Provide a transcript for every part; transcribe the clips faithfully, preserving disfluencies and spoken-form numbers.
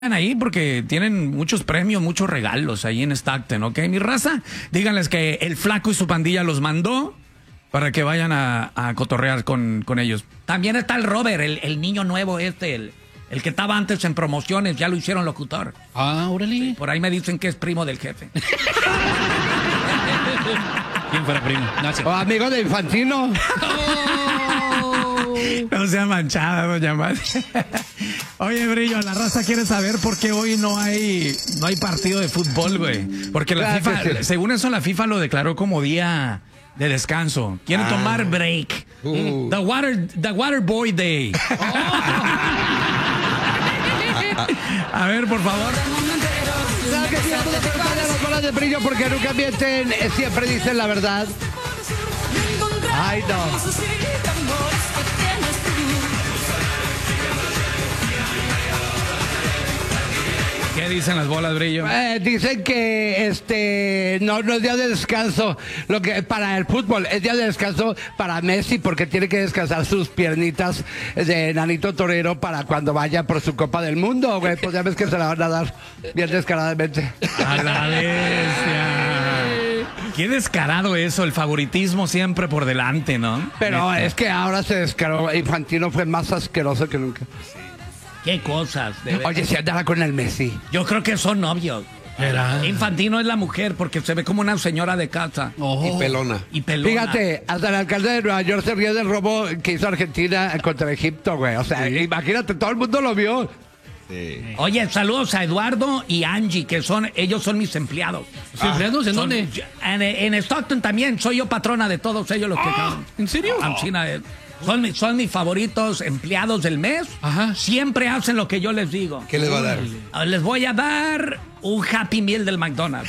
ahí porque tienen muchos premios, muchos regalos ahí en Stockton, ¿ok? Mi raza, díganles que el Flaco y su pandilla los mandó para que vayan a, a cotorrear con, con ellos. También está el Robert, el, el niño nuevo este, el, el que estaba antes en promociones, ya lo hicieron locutor. Ah, órale. Sí, por ahí me dicen que es primo del jefe. ¿Quién fuera primo? No, sí. O amigo de Infantino. No sea manchada, doña Mati. Oye, Brillo, la raza quiere saber por qué hoy no hay no hay partido de fútbol, güey. Porque la Claro FIFA, que sí. según eso, la FIFA lo declaró como día de descanso. Quieren Ah. tomar break. Uh. The Water, the Water Boy Day. A ver, por favor. Claro que sí, vamos a preguntarle a las bolas de Brillo porque nunca mienten, eh, siempre dicen la verdad. Ay, no. ¿Qué dicen las bolas, Brillo? Eh, dicen que este no, no es día de descanso lo que para el fútbol, es día de descanso para Messi porque tiene que descansar sus piernitas de nanito torero para cuando vaya por su Copa del Mundo, güey. Pues ya ves que se la van a dar bien descaradamente. A la bestia. Qué descarado eso, el favoritismo siempre por delante, ¿no? Pero Neta. es que ahora se descaró, Infantino fue más asqueroso que nunca. Qué cosas. de Oye, si andaba con el Messi. Yo creo que son novios. ¿Era? Infantino es la mujer porque se ve como una señora de casa. Oh. Y pelona. Y pelona. Fíjate, hasta el alcalde de Nueva York se rió del robo que hizo Argentina contra Egipto, güey. O sea, imagínate, todo el mundo lo vio. Sí. Oye, saludos a Eduardo y Angie, que son, ellos son mis empleados. ¿Sus empleados en Son- dónde? En, en Stockton también, soy yo patrona de todos ellos los que acaban. ¿En serio? Ancina, eh, Son, mis- son mis favoritos empleados del mes. Ajá. Siempre hacen lo que yo les digo. ¿Qué les va a dar? Ah, Les voy a dar un Happy Meal del McDonald's.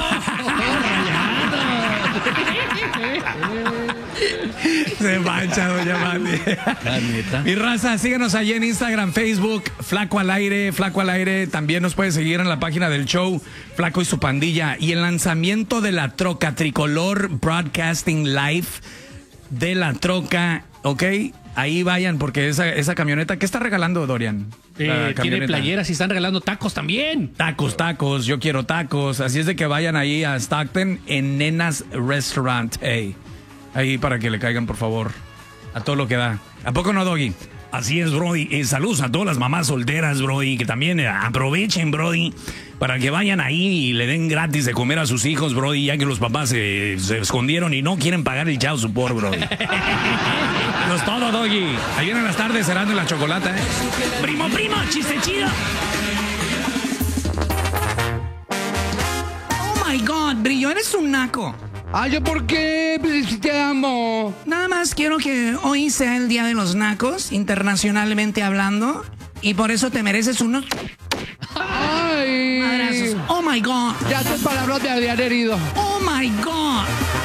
Se mancha, doña Mati. La neta. Mi raza, síguenos allí en Instagram, Facebook, Flaco al Aire, Flaco al Aire. También nos puedes seguir en la página del show, Flaco y su pandilla. Y el lanzamiento de la troca Tricolor Broadcasting Live de la troca, ¿ok? Ahí vayan, porque esa, esa camioneta, ¿qué está regalando, Dorian? La Eh, tiene camioneta. playeras y están regalando tacos también. Tacos, tacos, yo quiero tacos. Así es de que vayan ahí a Stockton en Nenas Restaurant. Hey, ahí para que le caigan, por favor, a todo lo que da. ¿A poco no, Doggy? Así es, Brody. Eh, saludos a todas las mamás solteras, Brody, que también eh, aprovechen, Brody, para que vayan ahí y le den gratis de comer a sus hijos, Brody, ya que los papás eh, se escondieron y no quieren pagar el chao support, Brody. Eso es todo, Doggy. Ahí vienen las tardes cerrando la chocolata, ¿eh? Primo, primo, chiste chido. Oh my God, Brillo, eres un naco. Ay, ¿yo por qué? Pues si te amo. Nada más quiero que hoy sea el Día de los Nacos, internacionalmente hablando, y por eso te mereces unos Ay. abrazos. Oh my God. Ya tus palabras me habían herido. Oh my God.